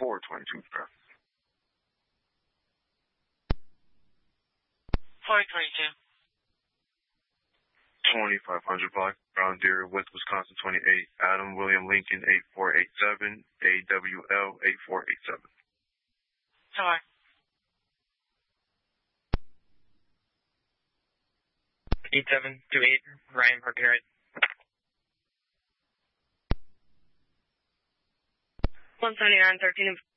422, sir. 422. 2500 block, Brown Deer, West Wisconsin 28, Adam William Lincoln 8487, AWL 8487. Sorry. 8728, Ryan Parkerite. 179, 13